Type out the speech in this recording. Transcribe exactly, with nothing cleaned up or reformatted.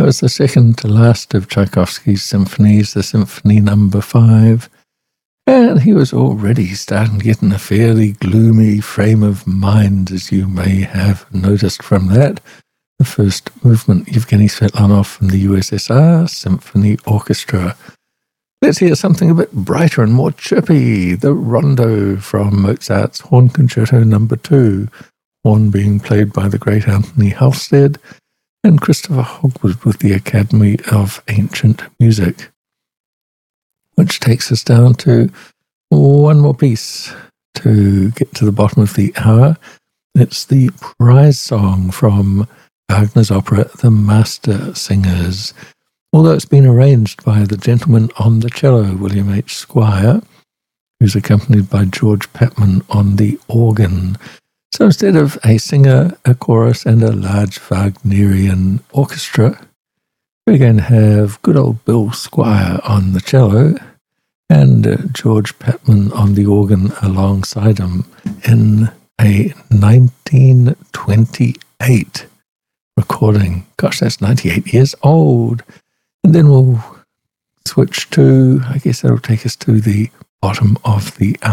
was the second to last of Tchaikovsky's symphonies, the Symphony Number Five, and he was already starting to get in a fairly gloomy frame of mind, as you may have noticed from that. The first movement, Yevgeny Svetlanov from the U S S R Symphony Orchestra. Let's hear something a bit brighter and more chirpy, the Rondo from Mozart's Horn Concerto Number Two, horn being played by the great Anthony Halstead, and Christopher Hogwood with the Academy of Ancient Music. Which takes us down to one more piece to get to the bottom of the hour. It's the prize song from Wagner's opera The Master Singers, although it's been arranged by the gentleman on the cello, William H. Squire, who's accompanied by George Patman on the organ. So instead of a singer, a chorus, and a large Wagnerian orchestra, we're going to have good old Bill Squire on the cello and uh, George Patman on the organ alongside him in a nineteen twenty-eight recording. Gosh, that's ninety-eight years old. And then we'll switch to, I guess that'll take us to the bottom of the hour.